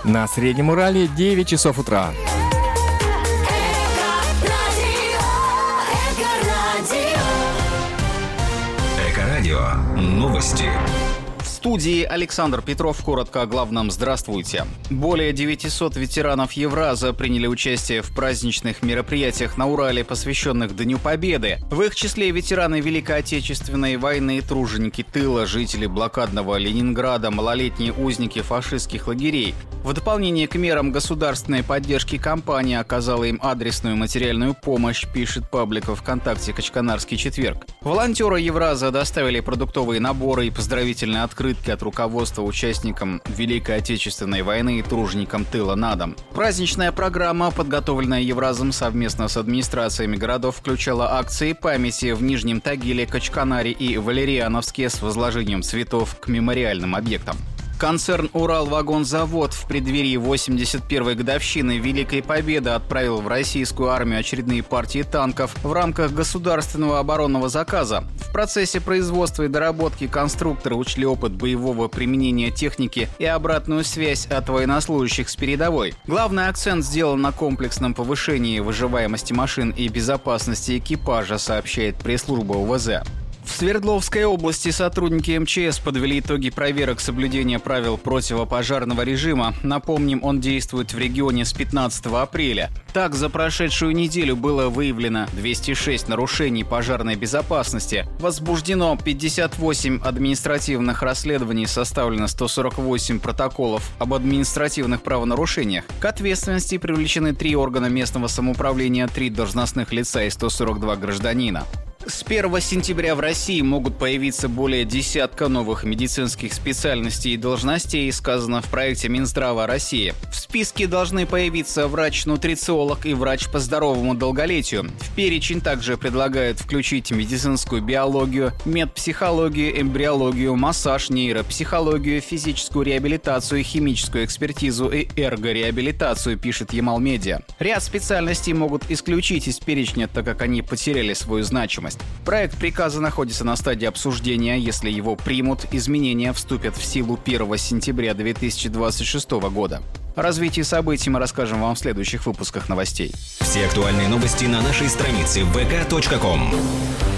На Среднем Урале 9 часов утра. Эко-радио. Новости. В студии Александр Петров. Коротко о главном. Здравствуйте. Более 900 ветеранов Евраза приняли участие в праздничных мероприятиях на Урале, посвященных Дню Победы. В их числе ветераны Великой Отечественной войны, труженики тыла, жители блокадного Ленинграда, малолетние узники фашистских лагерей. В дополнение к мерам государственной поддержки компания оказала им адресную материальную помощь, пишет паблик ВКонтакте «Качканарский четверг». Волонтеры Евраза доставили продуктовые наборы и поздравительные открытки от руководства участникам Великой Отечественной войны и труженикам тыла на дом. Праздничная программа, подготовленная Евразом совместно с администрациями городов, включала акции памяти в Нижнем Тагиле, Качканаре и Валериановске с возложением цветов к мемориальным объектам. Концерн «Уралвагонзавод» в преддверии 81-й годовщины Великой Победы отправил в российскую армию очередные партии танков в рамках государственного оборонного заказа. В процессе производства и доработки конструкторы учли опыт боевого применения техники и обратную связь от военнослужащих с передовой. Главный акцент сделан на комплексном повышении выживаемости машин и безопасности экипажа, сообщает пресс-служба УВЗ. В Свердловской области сотрудники МЧС подвели итоги проверок соблюдения правил противопожарного режима. Напомним, он действует в регионе с 15 апреля. Так, за прошедшую неделю было выявлено 206 нарушений пожарной безопасности, возбуждено 58 административных расследований, составлено 148 протоколов об административных правонарушениях. К ответственности привлечены 3 органа местного самоуправления, 3 должностных лица и 142 гражданина. С 1 сентября в России могут появиться более десятка новых медицинских специальностей и должностей, сказано в проекте Минздрава России. В списке должны появиться врач-нутрициолог и врач по здоровому долголетию. В перечень также предлагают включить медицинскую биологию, медпсихологию, эмбриологию, массаж, нейропсихологию, физическую реабилитацию, химическую экспертизу и эргореабилитацию, пишет Ямал-Медиа. Ряд специальностей могут исключить из перечня, так как они потеряли свою значимость. Проект приказа находится на стадии обсуждения. Если его примут, изменения вступят в силу 1 сентября 2026 года. О развитии событий мы расскажем вам в следующих выпусках новостей. Все актуальные новости на нашей странице vk.com.